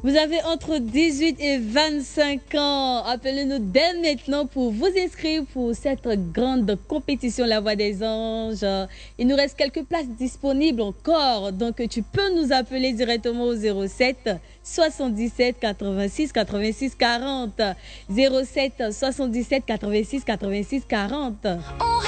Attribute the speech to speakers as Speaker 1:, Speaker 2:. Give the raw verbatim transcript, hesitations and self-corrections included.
Speaker 1: Vous avez entre dix-huit et vingt-cinq ans. Appelez-nous dès maintenant pour vous inscrire pour cette grande compétition La Voix des Anges. Il nous reste quelques places disponibles encore. Donc, tu peux nous appeler directement au zéro sept soixante-dix-sept quatre-vingt-six quatre-vingt-six quarante. zéro sept soixante-dix-sept quatre-vingt-six quatre-vingt-six quarante.